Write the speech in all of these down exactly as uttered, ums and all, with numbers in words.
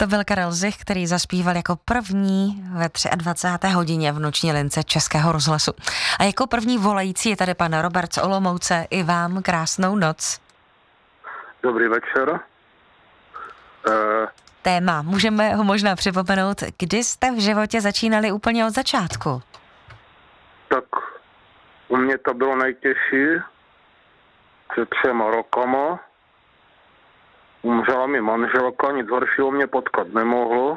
To byl Karel Zich, který zaspíval jako první ve dvacáté třetí hodině v noční lince Českého rozhlasu. A jako první volající je tady pan Robert z Olomouce. I vám krásnou noc. Dobrý večer. Uh... Téma, můžeme ho možná připomenout, kdy jste v životě začínali úplně od začátku? Tak u mě to bylo nejtěžší před třema rokama. Umřela mi manželka, nic horšího mě potkat nemohlo.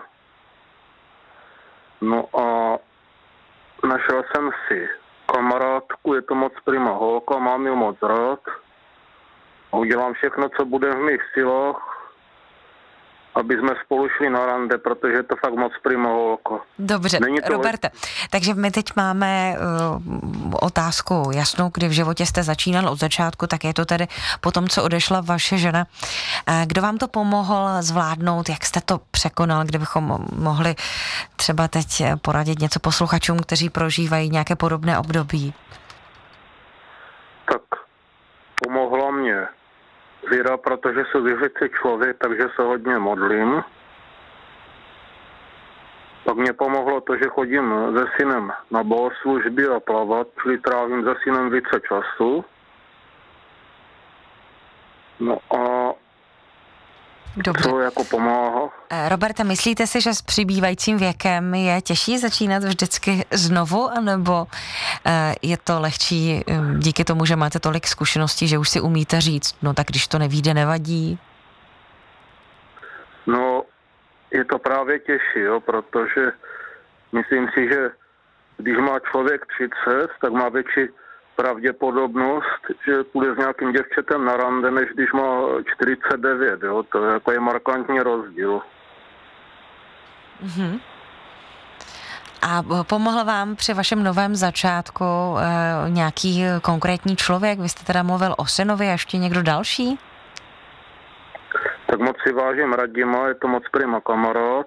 No a našel jsem si kamarádku, je to moc prima holka, mám ji moc rád. A udělám všechno, co bude v mých silách, aby jsme spolu šli na rande, protože je to fakt moc prima holka. Dobře, Roberte, le... takže my teď máme uh, otázku jasnou, kdy v životě jste začínal od začátku, tak je to tedy po tom, co odešla vaše žena. Uh, kdo vám to pomohl zvládnout, jak jste to překonal, kdybychom mohli třeba teď poradit něco posluchačům, kteří prožívají nějaké podobné období? Tak pomohla mě víra, protože jsem věřící člověk, takže se hodně modlím. Pak mě pomohlo to, že chodím se synem na bohoslužby a plavat, čili trávím se synem více času. No a dobře. To jako pomáhá. Roberte, myslíte si, že s přibývajícím věkem je těžší začínat vždycky znovu, anebo je to lehčí díky tomu, že máte tolik zkušeností, že už si umíte říct, no tak když to nevyjde, nevadí? No, je to právě těžší, jo, protože myslím si, že když má člověk třicet, tak má větší pravděpodobnost, že půjde s nějakým děvčetem na rande, než když má čtyřicet devět, jo, to je jako je markantní rozdíl. Mm-hmm. A pomohl vám při vašem novém začátku e, nějaký konkrétní člověk? Vy jste teda mluvil o synovi a ještě někdo další? Tak moc si vážím Radima, je to moc prima kamarád,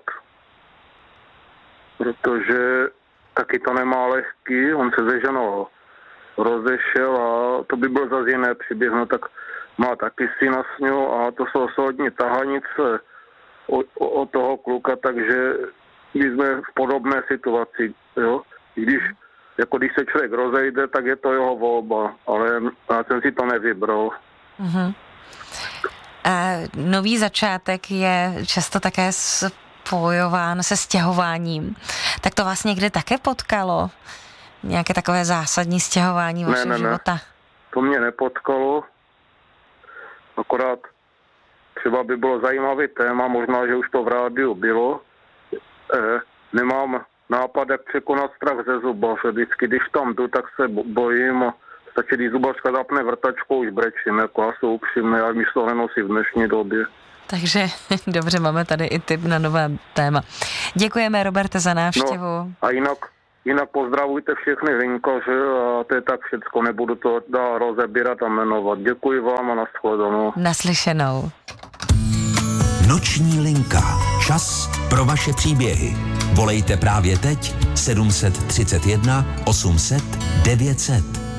protože taky to nemá lehký, on se ze ženou rozešel a to by byl zase jiné příběh, no tak má taky syna s ňou a to jsou soudní tahanice o, o, o toho kluka, takže my jsme v podobné situaci, jo. I když, jako když se člověk rozejde, tak je to jeho volba, ale já jsem si to nevybral. Mm-hmm. A nový začátek je často také spojován se stěhováním. Tak to vás někdy také potkalo? Nějaké takové zásadní stěhování vašeho ne, ne, života? Ne. To mě nepotkalo. Akorát třeba by bylo zajímavý téma, možná, že už to v rádiu bylo. Eh, nemám nápad, jak překonat strach ze zubaře. Vždycky, když tam jdu, tak se bojím a stačí, když zubařka zapne vrtačkou, už brečím, jako já jsem upřímný, já místo nenosí v dnešní době. Takže dobře, máme tady i tip na nové téma. Děkujeme, Roberte, za návštěvu. No, a jinak Jinak pozdravujte všechny vinkaře a to je tak všecko, nebudu to dál rozebírat a jmenovat. Děkuji vám a nashledanou. Naslyšenou. Noční linka. Čas pro vaše příběhy. Volejte právě teď sedm set třicet jedna osm set devět set.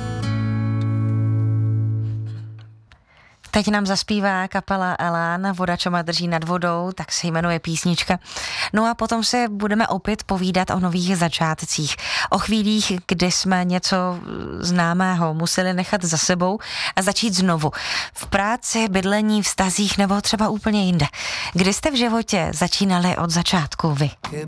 Teď nám zaspívá kapela Elán, Voda, čo ma drží nad vodou, tak se jmenuje písnička. No a potom se budeme opět povídat o nových začátcích, o chvílích, kdy jsme něco známého museli nechat za sebou a začít znovu. V práci, bydlení, vztazích nebo třeba úplně jinde. Kdy jste v životě začínali od začátku vy?